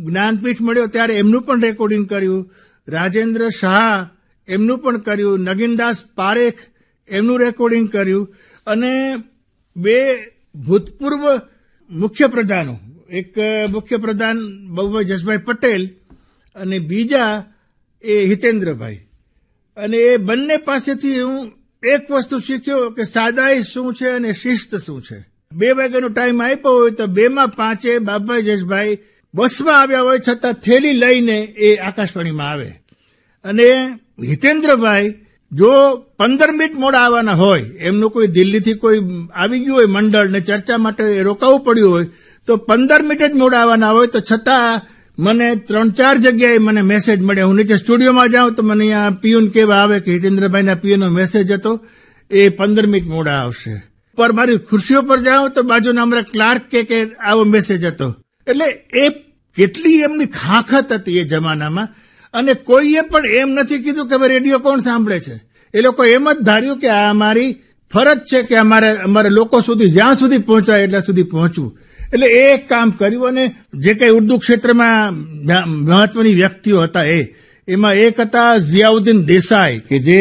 જ્ઞાનપીઠ મળ્યો ત્યારે એમનું પણ રેકોર્ડિંગ કર્યું, રાજેન્દ્ર શાહ એમનું પણ કર્યું, નગીનદાસ પારેખ એમનું રેકોર્ડિંગ કર્યું, અને 2 ભૂતપૂર્વ મુખ્યપ્રધાનો, એક મુખ્યપ્રધાન બાબુભાઈ જસભાઈ પટેલ અને બીજા એ હિતેન્દ્રભાઈ, અને એ બંને પાસેથી હું એક વસ્તુ શીખ્યો કે સાદાઈ શું છે અને શિસ્ત શું છે. 2 વાગ્યાનો ટાઈમ આપ્યો હોય તો 2:05 બાબુભાઈ જસભાઈ બસમાં આવ્યા હોય છતાં થેલી લઈને એ આકાશવાણીમાં આવે. અને હિતેન્દ્રભાઈ જો 15 મિનિટ મોડા આવવાના હોય, એમનું કોઈ દિલ્હીથી કોઈ આવી ગયું હોય મંડળ ને ચર્ચા માટે રોકાવું પડ્યું હોય, તો 15 મિનિટ જ મોડા આવવાના હોય તો છતાં મને 3-4 જગ્યાએ મને મેસેજ મળ્યા. હું નીચે સ્ટુડિયોમાં જાઉં તો મને અહીંયા પીયુન કેવા આવે કે હિતેન્દ્રભાઈના પીયુનો મેસેજ હતો, એ 15 મિનિટ મોડા આવશે. પર મારી ખુરશીઓ પર જાઉં તો બાજુના અમારા ક્લાર્ક કે આવો મેસેજ હતો. એટલે એ કેટલી એમની ખાખત હતી એ જમાનામાં. અને કોઈએ પણ એમ નથી કીધું કે રેડિયો કોણ સાંભળે છે. એ લોકો એમ જ ધાર્યું કે આ અમારી ફરજ છે કે અમારે લોકો સુધી જ્યાં સુધી પહોંચાય એટલા સુધી પહોંચવું. એટલે એ કામ કર્યું. અને જે કંઈ ઉર્દુ ક્ષેત્રમાં મહત્વની વ્યક્તિઓ હતા એમાં એક હતા ઝિયાઉદ્દીન દેસાઈ, કે જે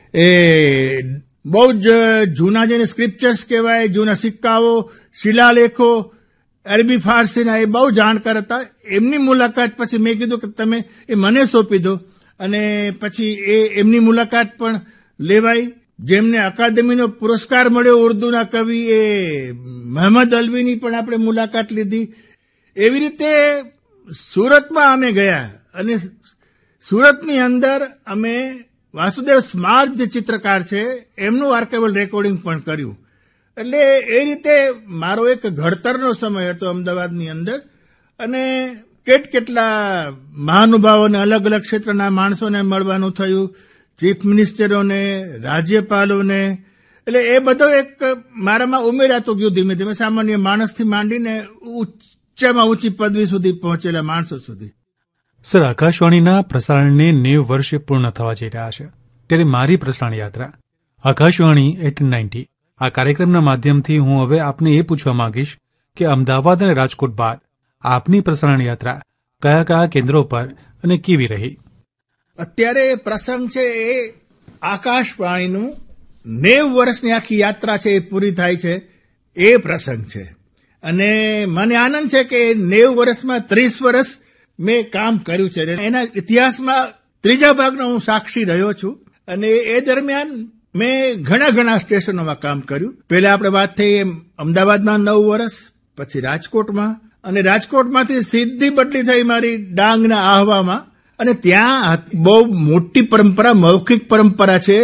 બહુ જ જૂના જેને સ્ક્રિપ્ચર્સ કહેવાય, જૂના સિક્કાઓ, શિલાલેખો, અરબી ફારસીના એ બહુ જાણકાર હતા. એમની મુલાકાત પછી મેં કીધું કે તમે એ મને સોંપી દો, અને પછી એમની મુલાકાત પણ લેવાઈ. જેમને અકાદમીનો પુરસ્કાર મળ્યો ઉર્દુના કવિ, એ મહમદ અલવીની પણ આપણે મુલાકાત લીધી. એવી રીતે સુરતમાં અમે ગયા, અને સુરતની અંદર અમે વાસુદેવ સ્માર્ટ જે ચિત્રકાર છે એમનું આર્કાઇવલ રેકોર્ડિંગ પણ કર્યું. એટલે એ રીતે મારો એક ઘડતરનો સમય હતો અમદાવાદની અંદર. અને કેટલા મહાનુભાવોને, અલગ અલગ ક્ષેત્રના માણસોને મળવાનું થયું, ચીફ મિનિસ્ટરોને, રાજ્યપાલોને. એટલે એ બધો એક મારામાં ઉમેરાતું ગયું ધીમે ધીમે, સામાન્ય માણસથી માંડીને ઊંચામાં ઊંચી પદવી સુધી પહોંચેલા માણસો સુધી. સર, આકાશવાણીના પ્રસારણને 90 વર્ષે પૂર્ણ થવા જઈ રહ્યા છે, ત્યારે મારી પ્રસારણ યાત્રા આકાશવાણી 1890 આ કાર્યક્રમના માધ્યમથી હું હવે આપને એ પૂછવા માંગીશ કે અમદાવાદ અને રાજકોટ બાદ આપની પ્રસારણ યાત્રા કયા કયા કેન્દ્રો પર અને કેવી રહી? અત્યારે પ્રસંગ છે એ આકાશવાણીનું 90 વર્ષની આખી યાત્રા છે એ પૂરી થાય છે એ પ્રસંગ છે. અને મને આનંદ છે કે 90 વર્ષમાં 30 વર્ષ મેં કામ કર્યું છે. એના ઇતિહાસમાં 3જા ભાગનો હું સાક્ષી રહ્યો છું. અને એ દરમિયાન મેં ઘણા સ્ટેશનોમાં કામ કર્યું. પહેલા આપણે વાત થઈ અમદાવાદમાં 9 વર્ષ, પછી રાજકોટમાં, અને રાજકોટમાંથી સીધી બદલી થઈ મારી ડાંગના આહવામાં. અને ત્યાં બહુ મોટી પરંપરા, મૌખિક પરંપરા છે.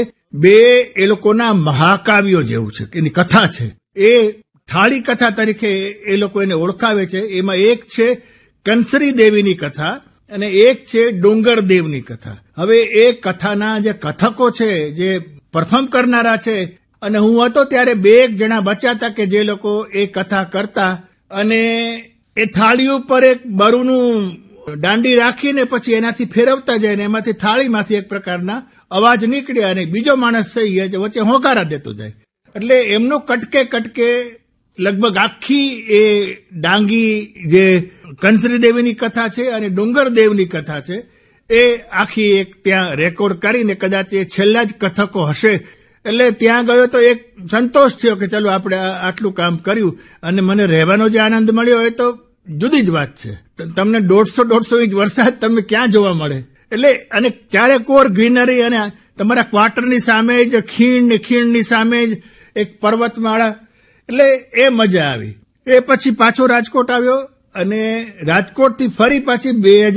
2 એ લોકોના મહાકાવ્યો જેવું છે, એની કથા છે. એ થાળી કથા તરીકે એ લોકો એને ઓળખાવે છે. એમાં એક છે કંસરી દેવીની કથા અને એક છે ડુંગર દેવની કથા. હવે એ કથાના જે કથકો છે, જે પરફોર્મ કરનારા છે, અને હું હતો ત્યારે 2 જણા બચ્યા હતા કે જે લોકો એ કથા કરતા. અને એ થાળી ઉપર એક બરુનું દાંડી રાખીને પછી એનાથી ફેરવતા જાય, ને એમાંથી થાળીમાંથી એક પ્રકારના અવાજ નીકળે, અને બીજો માણસ છે વચ્ચે હોંકારા દેતો જાય. એટલે એમનો કટકે લગભગ આખી એ ડાંગી જે કંસરી દેવીની કથા છે અને ડુંગર દેવની કથા છે એ આખી એક ત્યાં રેકોર્ડ કરીને, કદાચ એ છેલ્લા જ કથકો હશે. એટલે ત્યાં ગયો તો એક સંતોષ થયો કે ચલો આપણે આટલું કામ કર્યું. અને મને રહેવાનો જે આનંદ મળ્યો એ તો જુદી જ વાત છે. તમને 150 ઇંચ વરસાદ તમને ક્યાં જોવા મળે. એટલે અને ચારે કોર ગ્રીનરી, અને તમારા ક્વાર્ટરની સામે જ ખીણની સામે જ એક પર્વતમાળા. એટલે એ મજા આવી. એ પછી પાછો રાજકોટ આવ્યો, અને રાજકોટથી ફરી પાછી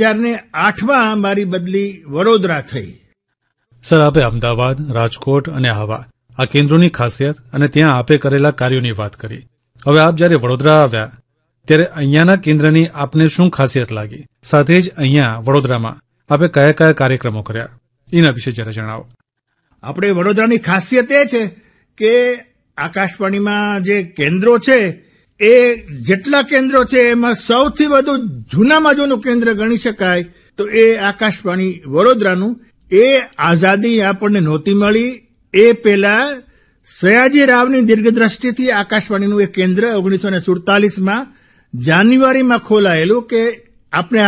2008માં મારી બદલી વડોદરા થઈ. સર, આપે અમદાવાદ, રાજકોટ અને આહવા આ કેન્દ્રોની ખાસિયત અને ત્યાં આપે કરેલા કાર્યોની વાત કરી. હવે આપ જ્યારે વડોદરા આવ્યા ત્યારે અહીંયાના કેન્દ્રની આપને શું ખાસિયત લાગી? સાથે જ અહીંયા વડોદરામાં આપે કયા કયા કાર્યક્રમો કર્યા એના વિશે જરા જણાવો. આપણે વડોદરાની ખાસિયત એ છે કે આકાશવાણીમાં જે કેન્દ્રો છે એ જેટલા કેન્દ્રો છે એમાં સૌથી વધુ જૂનામાં જૂનું કેન્દ્ર ગણી શકાય તો એ આકાશવાણી વડોદરાનું. એ આઝાદી આપણને નહોતી મળી એ પહેલા સયાજી રાવની દીર્ઘદ્રષ્ટિથી આકાશવાણીનું એક કેન્દ્ર 1947માં જાન્યુઆરીમાં ખોલાયેલું, કે આપણે